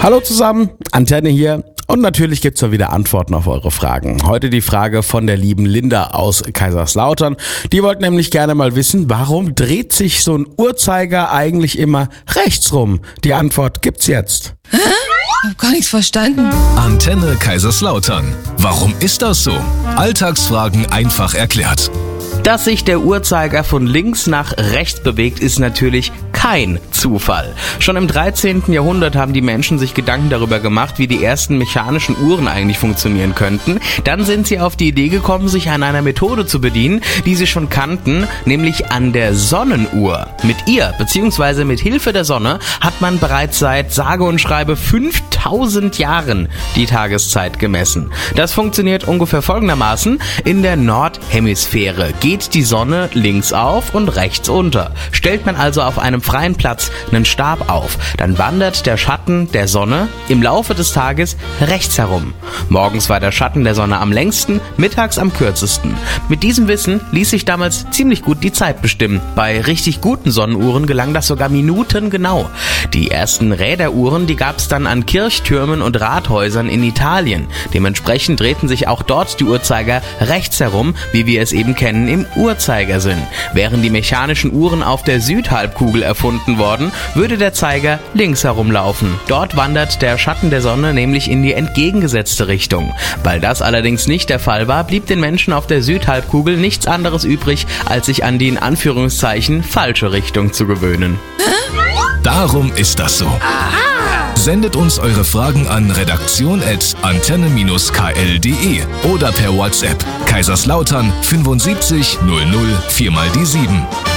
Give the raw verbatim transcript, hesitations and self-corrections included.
Hallo zusammen, Antenne hier. Und natürlich gibt's mal wieder Antworten auf eure Fragen. Heute die Frage von der lieben Linda aus Kaiserslautern. Die wollte nämlich gerne mal wissen, warum dreht sich so ein Uhrzeiger eigentlich immer rechts rum? Die Antwort gibt's jetzt. Hä? Ich hab gar nichts verstanden. Antenne Kaiserslautern. Warum ist das so? Alltagsfragen einfach erklärt. Dass sich der Uhrzeiger von links nach rechts bewegt, ist natürlich kein Zufall. Schon im dreizehnten Jahrhundert haben die Menschen sich Gedanken darüber gemacht, wie die ersten mechanischen Uhren eigentlich funktionieren könnten. Dann sind sie auf die Idee gekommen, sich an einer Methode zu bedienen, die sie schon kannten, nämlich an der Sonnenuhr. Mit ihr, beziehungsweise mit Hilfe der Sonne, hat man bereits seit sage und schreibe fünftausend Jahren die Tageszeit gemessen. Das funktioniert ungefähr folgendermaßen. In der Nordhemisphäre geht die Sonne links auf und rechts unter. Stellt man also auf einem freien Platz einen Stab auf, dann wandert der Schatten der Sonne im Laufe des Tages rechts herum. Morgens war der Schatten der Sonne am längsten, mittags am kürzesten. Mit diesem Wissen ließ sich damals ziemlich gut die Zeit bestimmen. Bei richtig guten Sonnenuhren gelang das sogar minutengenau. Die ersten Räderuhren, die gab es dann an Kirchtürmen und Rathäusern in Italien. Dementsprechend drehten sich auch dort die Uhrzeiger rechts herum, wie wir es eben kennen im Uhrzeigersinn. Wären die mechanischen Uhren auf der Südhalbkugel erfunden worden, würde der Zeiger links herumlaufen. Dort wandert der Schatten der Sonne nämlich in die entgegengesetzte Richtung. Weil das allerdings nicht der Fall war, blieb den Menschen auf der Südhalbkugel nichts anderes übrig, als sich an die in Anführungszeichen falsche Richtung zu gewöhnen. Darum ist das so. Sendet uns eure Fragen an redaktion at antenne k l punkt d e oder per WhatsApp Kaiserslautern fünfundsiebzig null null vier mal die sieben.